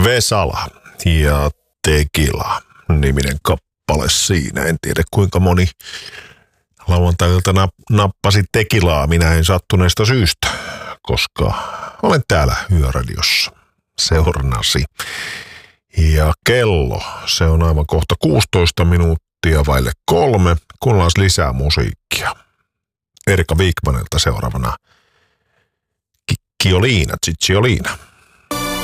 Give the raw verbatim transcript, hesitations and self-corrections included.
Vesala ja Tequila niminen kappale siinä. En tiedä kuinka moni lauantailta nappasi Tequilaa minä en sattuneesta syystä, koska olen täällä Yöradiossa seurannasi. Ja kello, se on aivan kohta kuusitoista minuuttia vaille kolme, kuullaan lisää musiikkia. Erika Wigmanilta seuraavana Cicciolina, Cicciolina.